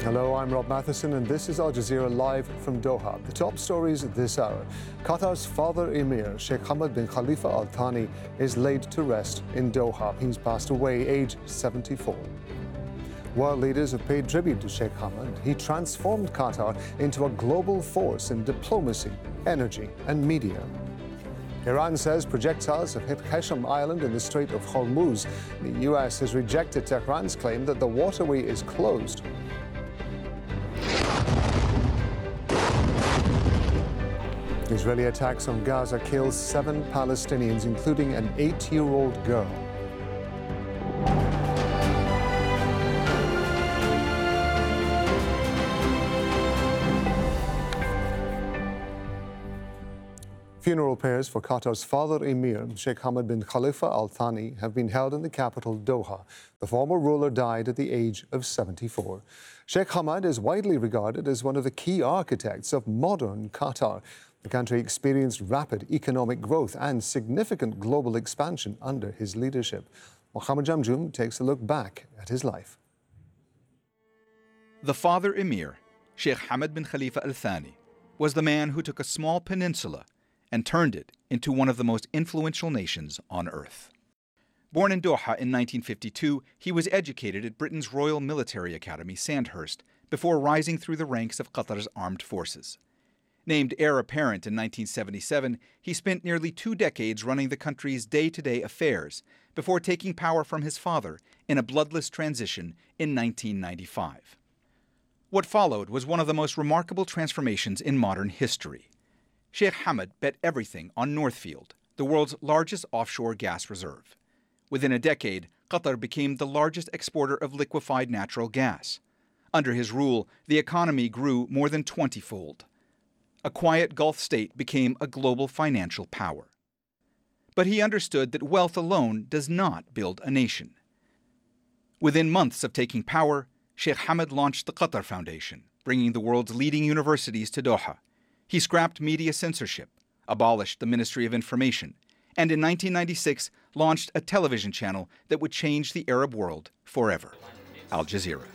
Hello, I'm Rob Matheson, and this is Al Jazeera Live from Doha. The top stories this hour. Qatar's father Emir, Sheikh Hamad bin Khalifa Al Thani, is laid to rest in Doha. He's passed away, aged 74. World leaders have paid tribute to Sheikh Hamad. He transformed Qatar into a global force in diplomacy, energy, and media. Iran says projectiles have hit Hesham Island in the Strait of Hormuz. The U.S. has rejected Tehran's claim that the waterway is closed. Israeli attacks on Gaza kill 7 Palestinians, including an 8-year-old girl. Funeral prayers for Qatar's father Emir, Sheikh Hamad bin Khalifa Al Thani, have been held in the capital, Doha. The former ruler died at the age of 74. Sheikh Hamad is widely regarded as one of the key architects of modern Qatar. The country experienced rapid economic growth and significant global expansion under his leadership. Mohammed Jamjoom takes a look back at his life. The father Emir, Sheikh Hamad bin Khalifa Al Thani, was the man who took a small peninsula and turned it into one of the most influential nations on earth. Born in Doha in 1952, he was educated at Britain's Royal Military Academy, Sandhurst, before rising through the ranks of Qatar's armed forces. Named heir apparent in 1977, he spent nearly 2 decades running the country's day-to-day affairs before taking power from his father in a bloodless transition in 1995. What followed was one of the most remarkable transformations in modern history. Sheikh Hamad bet everything on Northfield, the world's largest offshore gas reserve. Within a decade, Qatar became the largest exporter of liquefied natural gas. Under his rule, the economy grew more than 20-fold. A quiet Gulf state became a global financial power. But he understood that wealth alone does not build a nation. Within months of taking power, Sheikh Hamad launched the Qatar Foundation, bringing the world's leading universities to Doha. He scrapped media censorship, abolished the Ministry of Information, and in 1996 launched a television channel that would change the Arab world forever, Al Jazeera.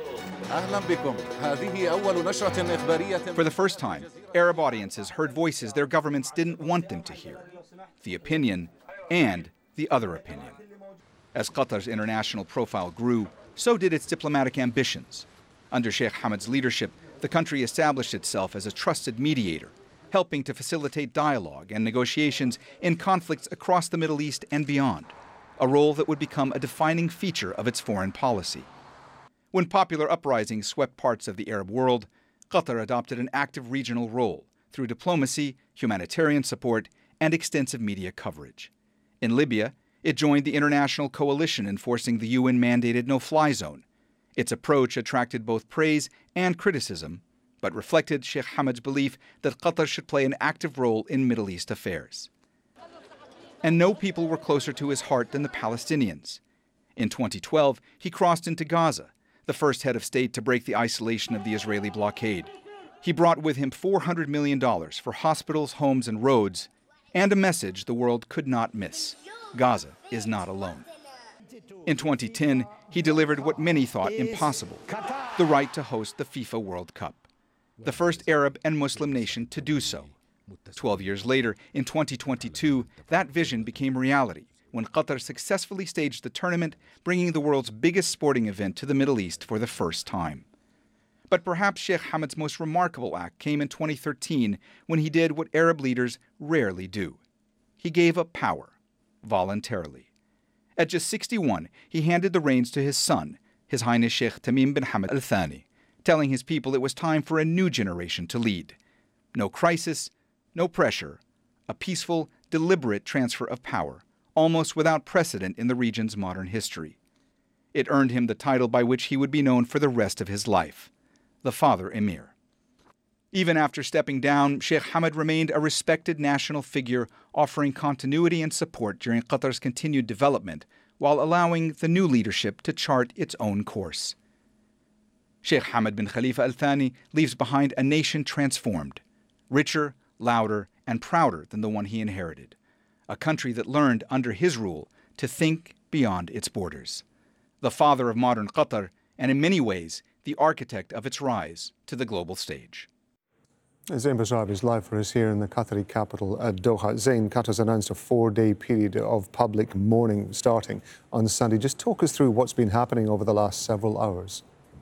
For the first time, Arab audiences heard voices their governments didn't want them to hear, the opinion and the other opinion. As Qatar's international profile grew, so did its diplomatic ambitions. Under Sheikh Hamad's leadership, the country established itself as a trusted mediator, helping to facilitate dialogue and negotiations in conflicts across the Middle East and beyond, a role that would become a defining feature of its foreign policy. When popular uprisings swept parts of the Arab world, Qatar adopted an active regional role through diplomacy, humanitarian support, and extensive media coverage. In Libya, it joined the international coalition enforcing the UN-mandated no-fly zone. Its approach attracted both praise and criticism, but reflected Sheikh Hamad's belief that Qatar should play an active role in Middle East affairs. And no people were closer to his heart than the Palestinians. In 2012, he crossed into Gaza, the first head of state to break the isolation of the Israeli blockade. He brought with him $400 million for hospitals, homes, and roads, and a message the world could not miss: Gaza is not alone. In 2010, he delivered what many thought impossible: the right to host the FIFA World Cup, the first Arab and Muslim nation to do so. 12 years later, in 2022, that vision became reality when Qatar successfully staged the tournament, bringing the world's biggest sporting event to the Middle East for the first time. But perhaps Sheikh Hamad's most remarkable act came in 2013 when he did what Arab leaders rarely do. He gave up power, voluntarily. At just 61, he handed the reins to his son, His Highness Sheikh Tamim bin Hamad Al Thani, telling his people it was time for a new generation to lead. No crisis, no pressure, a peaceful, deliberate transfer of power, almost without precedent in the region's modern history. It earned him the title by which he would be known for the rest of his life: the Father Emir. Even after stepping down, Sheikh Hamad remained a respected national figure, offering continuity and support during Qatar's continued development, while allowing the new leadership to chart its own course. Sheikh Hamad bin Khalifa Al Thani leaves behind a nation transformed, richer, louder, and prouder than the one he inherited. A country that learned under his rule to think beyond its borders. The father of modern Qatar, and in many ways, the architect of its rise to the global stage. Zain Bajrab is live for us here in the Qatari capital at Doha. Zain, Qatar's announced a 4-day period of public mourning starting on Sunday. Just talk us through what's been happening over the last several hours.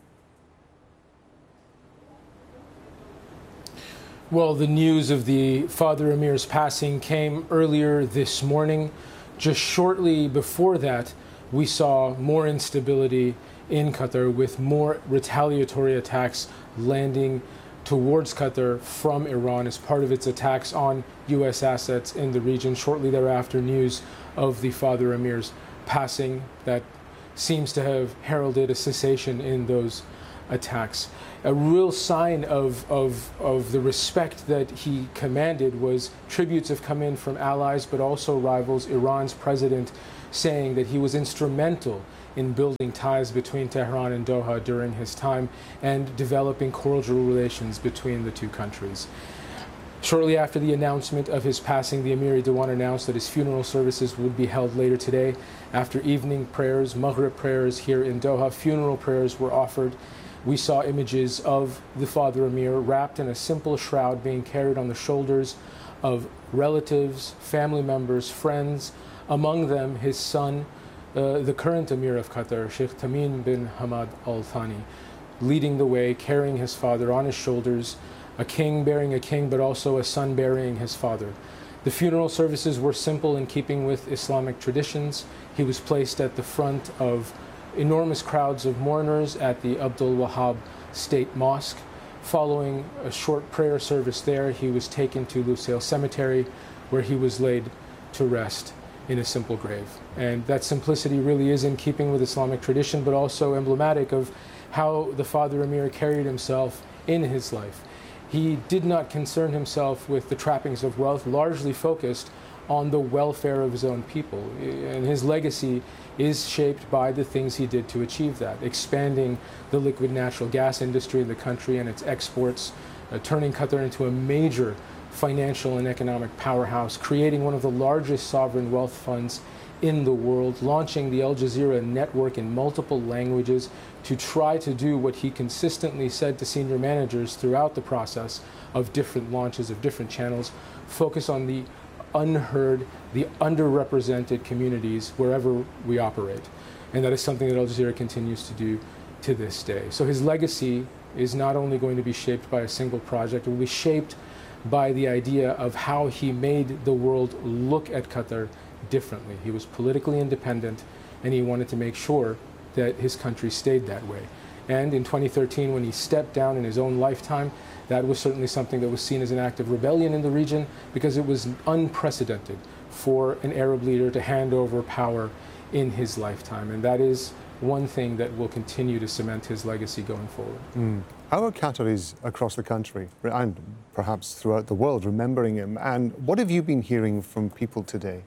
Well, the news of the Father Emir's passing came earlier this morning. Just shortly before that, we saw more instability in Qatar with more retaliatory attacks landing towards Qatar from Iran as part of its attacks on U.S. assets in the region. Shortly thereafter, news of the Father Emir's passing that seems to have heralded a cessation in those attacks. A real sign of the respect that he commanded was tributes have come in from allies but also rivals. Iran's president saying that he was instrumental in building ties between Tehran and Doha during his time and developing cordial relations between the two countries. Shortly after the announcement of his passing, the Emiri Diwan announced that his funeral services would be held later today. After evening prayers, Maghrib prayers here in Doha, funeral prayers were offered. We saw images of the Father Emir wrapped in a simple shroud being carried on the shoulders of relatives, family members, friends, among them his son, the current Emir of Qatar, Sheikh Tamim bin Hamad Al Thani, leading the way, carrying his father on his shoulders, a king bearing a king, but also a son burying his father. The funeral services were simple in keeping with Islamic traditions. He was placed at the front of enormous crowds of mourners at the Abdul Wahab State Mosque. Following a short prayer service there, he was taken to Lusail Cemetery, where he was laid to rest in a simple grave. And that simplicity really is in keeping with Islamic tradition, but also emblematic of how the Father Emir carried himself in his life. He did not concern himself with the trappings of wealth, largely focused on the welfare of his own people. And his legacy is shaped by the things he did to achieve that, expanding the liquid natural gas industry in the country and its exports, turning Qatar into a major financial and economic powerhouse, creating one of the largest sovereign wealth funds in the world, launching the Al Jazeera network in multiple languages to try to do what he consistently said to senior managers throughout the process of different launches of different channels, focus on the unheard, the underrepresented communities wherever we operate. And that is something that Al Jazeera continues to do to this day. So his legacy is not only going to be shaped by a single project, it will be shaped by the idea of how he made the world look at Qatar differently. He was politically independent, and he wanted to make sure that his country stayed that way. And in 2013, when he stepped down in his own lifetime, that was certainly something that was seen as an act of rebellion in the region, because it was unprecedented for an Arab leader to hand over power in his lifetime. And that is one thing that will continue to cement his legacy going forward. How are Qataris across the country and perhaps throughout the world remembering him? And what have you been hearing from people today?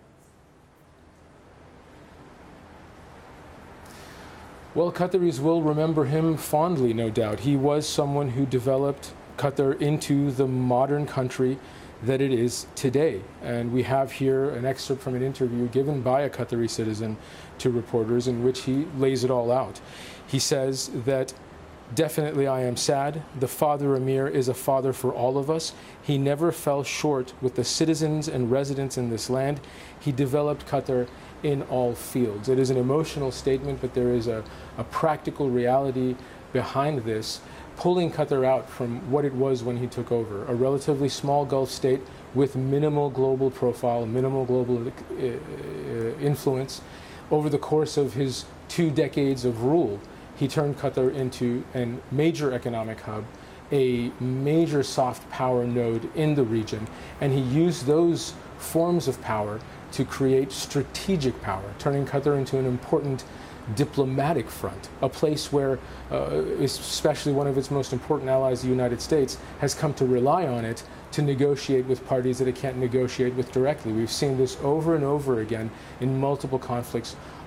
Well, Qataris will remember him fondly, no doubt. He was someone who developed Qatar into the modern country that it is today. And we have here an excerpt from an interview given by a Qatari citizen to reporters in which he lays it all out. He says that, "Definitely I am sad. The Father Emir is a father for all of us. He never fell short with the citizens and residents in this land. He developed Qatar in all fields." It is an emotional statement, but there is a practical reality behind this, pulling Qatar out from what it was when he took over, a relatively small Gulf state with minimal global profile, minimal global influence. Over the course of his 2 decades of rule, he turned Qatar into a major economic hub, a major soft power node in the region, and he used those forms of power to create strategic power, turning Qatar into an important diplomatic front, a place where especially one of its most important allies, the United States, has come to rely on it to negotiate with parties that it can't negotiate with directly. We've seen this over and over again in multiple conflicts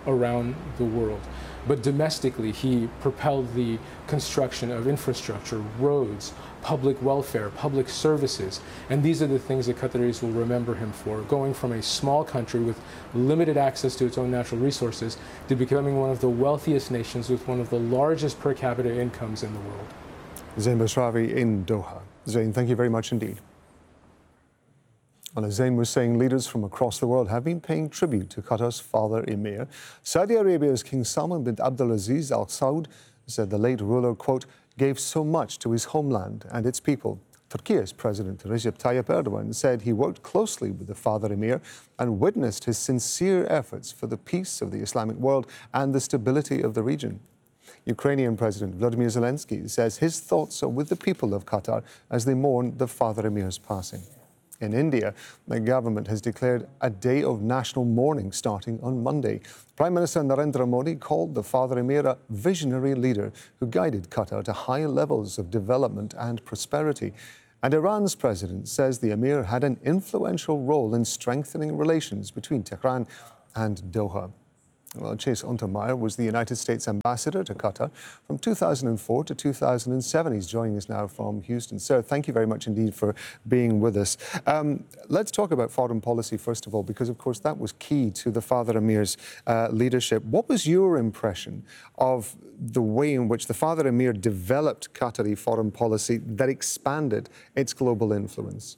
around the world. But domestically, he propelled the construction of infrastructure, roads, public welfare, public services. And these are the things that Qataris will remember him for, going from a small country with limited access to its own natural resources to becoming one of the wealthiest nations with one of the largest per capita incomes in the world. Zain Bashrawi in Doha. Zain, thank you very much indeed. And as Zain was saying, leaders from across the world have been paying tribute to Qatar's father emir. Saudi Arabia's King Salman bin Abdulaziz Al Saud said the late ruler, quote, gave so much to his homeland and its people. Turkey's President Recep Tayyip Erdogan said he worked closely with the father emir and witnessed his sincere efforts for the peace of the Islamic world and the stability of the region. Ukrainian President Vladimir Zelensky says his thoughts are with the people of Qatar as they mourn the father emir's passing. In India, the government has declared a day of national mourning starting on Monday. Prime Minister Narendra Modi called the father emir a visionary leader who guided Qatar to high levels of development and prosperity. And Iran's president says the emir had an influential role in strengthening relations between Tehran and Doha. Well, Chase Untermeyer was the United States ambassador to Qatar from 2004 to 2007. He's joining us now from Houston. Sir, thank you very much indeed for being with us. Let's talk about foreign policy, first of all, because, of course, that was key to the father emir's leadership. What was your impression of the way in which the father emir developed Qatari foreign policy that expanded its global influence?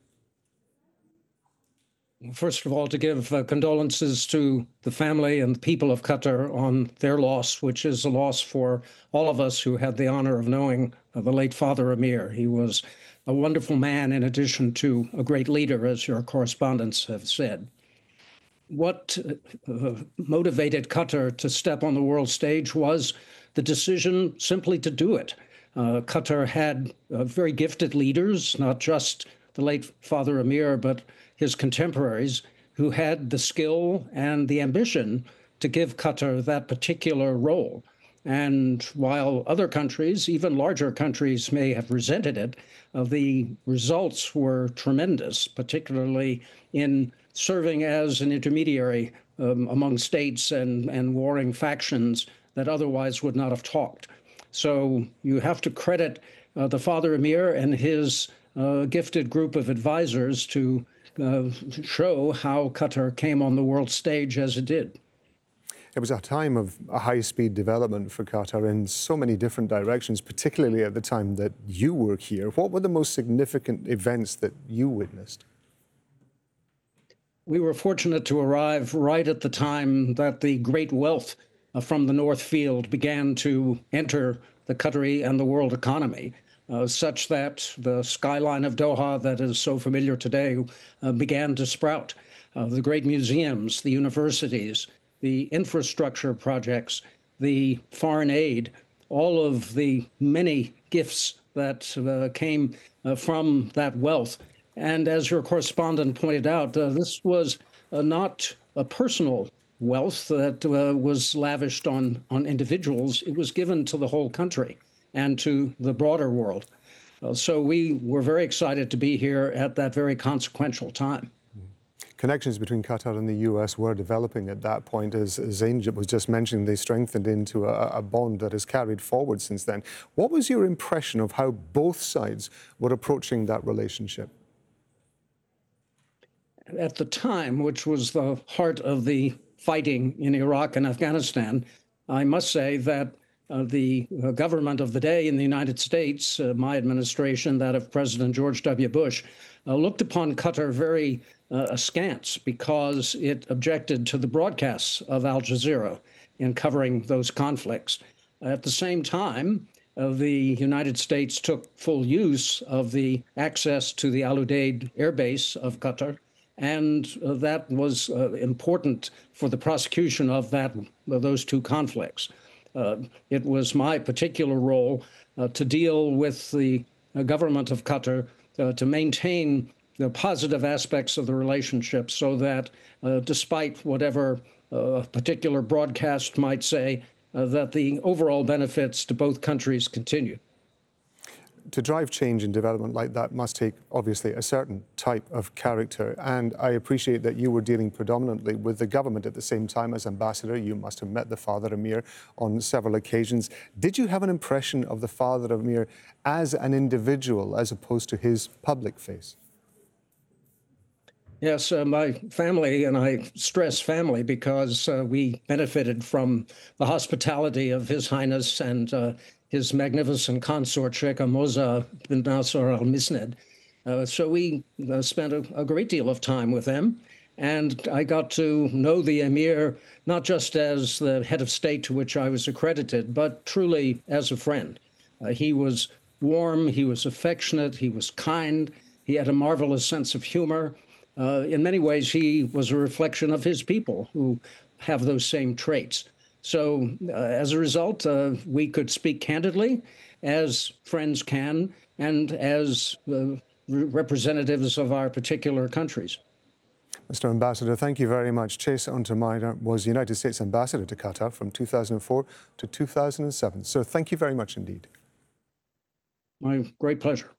First of all, to give condolences to the family and the people of Qatar on their loss, which is a loss for all of us who had the honor of knowing the late Father Emir. He was a wonderful man in addition to a great leader, as your correspondents have said. What motivated Qatar to step on the world stage was the decision simply to do it. Qatar had very gifted leaders, not just the late Father Emir, but his contemporaries who had the skill and the ambition to give Qatar that particular role. And while other countries, even larger countries, may have resented it, the results were tremendous, particularly in serving as an intermediary among states and warring factions that otherwise would not have talked. So you have to credit the Father Emir and his gifted group of advisors to show how Qatar came on the world stage as it did. It was a time of a high-speed development for Qatar in so many different directions, particularly at the time that you were here. What were the most significant events that you witnessed? We were fortunate to arrive right at the time that the great wealth from the North Field began to enter the Qatari and the world economy. Such that the skyline of Doha that is so familiar today began to sprout. The great museums, the universities, the infrastructure projects, the foreign aid, all of the many gifts that came from that wealth. And as your correspondent pointed out, this was not a personal wealth that was lavished on individuals. It was given to the whole country and to the broader world. So we were very excited to be here at that very consequential time. Connections between Qatar and the U.S. were developing at that point. As Zain was just mentioning, they strengthened into a bond that has carried forward since then. What was your impression of how both sides were approaching that relationship? At the time, which was the heart of the fighting in Iraq and Afghanistan, I must say that the government of the day in the United States, my administration, that of President George W. Bush, looked upon Qatar very askance because it objected to the broadcasts of Al Jazeera in covering those conflicts. At the same time, the United States took full use of the access to the Al Udeid air base of Qatar, and that was important for the prosecution of those two conflicts. It was my particular role to deal with the government of Qatar to maintain the positive aspects of the relationship so that despite whatever particular broadcast might say, that the overall benefits to both countries continue. to drive change and development like that must take, obviously, a certain type of character. And I appreciate that you were dealing predominantly with the government at the same time as ambassador. You must have met the Father Emir on several occasions. Did you have an impression of the Father Emir as an individual as opposed to his public face? Yes, my family, and I stress family because we benefited from the hospitality of His Highness and his magnificent consort, Sheikh Moza bin Nasser Al Misned. So we spent a great deal of time with them. And I got to know the Emir not just as the head of state to which I was accredited, but truly as a friend. He was warm, he was affectionate, he was kind, he had a marvelous sense of humor. In many ways, he was a reflection of his people who have those same traits. So as a result, we could speak candidly, as friends can, and as representatives of our particular countries. Mr. Ambassador, thank you very much. Chase Untermeyer was United States Ambassador to Qatar from 2004 to 2007. So thank you very much indeed. My great pleasure.